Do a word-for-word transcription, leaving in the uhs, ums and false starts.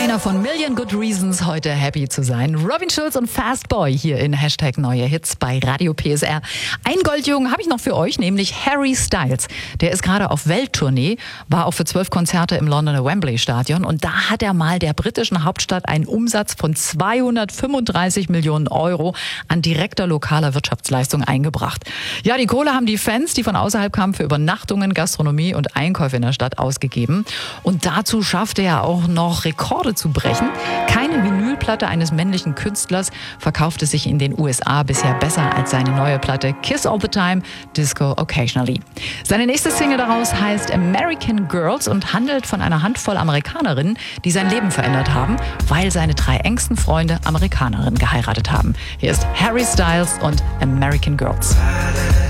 Einer von Million Good Reasons, heute happy zu sein. Robin Schulz und Fast Boy hier in Hashtag Neue Hits bei Radio P S R. Ein Goldjungen habe ich noch für euch, nämlich Harry Styles. Der ist gerade auf Welttournee, war auch für zwölf Konzerte im Londoner Wembley Stadion. Und da hat er mal der britischen Hauptstadt einen Umsatz von zweihundertfünfunddreißig Millionen Euro an direkter lokaler Wirtschaftsleistung eingebracht. Ja, die Kohle haben die Fans, die von außerhalb kamen, für Übernachtungen, Gastronomie und Einkäufe in der Stadt ausgegeben. Und dazu schaffte er auch noch Rekorde zu brechen. Keine Vinylplatte eines männlichen Künstlers verkaufte sich in den U S A bisher besser als seine neue Platte Kiss All the Time, Disco Occasionally. Seine nächste Single daraus heißt American Girls und handelt von einer Handvoll Amerikanerinnen, die sein Leben verändert haben, weil seine drei engsten Freunde Amerikanerinnen geheiratet haben. Hier ist Harry Styles und American Girls.